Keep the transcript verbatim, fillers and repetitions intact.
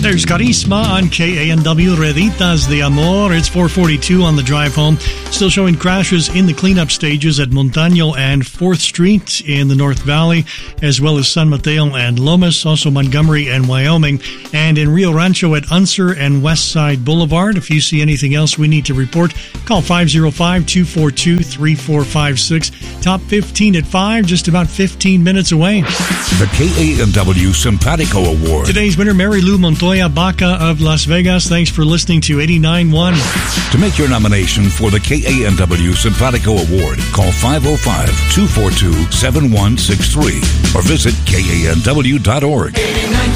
There's Carisma on K A N W, Reditas de Amor. It's four forty-two on the drive home. Still showing crashes in the cleanup stages at Montaño and fourth Street in the North Valley, as well as San Mateo and Lomas, also Montgomery and Wyoming, and in Rio Rancho at Unser and West Side Boulevard. If you see anything else we need to report, call five oh five, two four two, three four five six. Top fifteen at five, just about fifteen minutes away. The K A N W Simpatico Award. Today's winner, Mary Lou Montoya Baca of Las Vegas. Thanks for listening to eighty-nine point one. To make your nomination for the K A N W Simpatico Award, call five oh five, two four two, seven one six three or visit K A N W dot org.